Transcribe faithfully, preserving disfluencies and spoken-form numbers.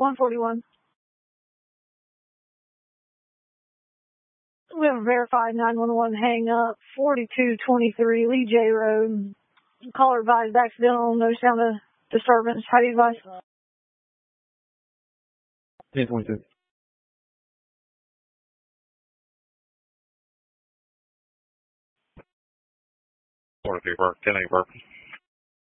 one forty-one. We have a verified nine one one hang up, forty-two twenty-three Lee J Road. Caller advised accidental, no sound of disturbance. How do you advise? ten twenty-two. forty-two, ten eight, Burke.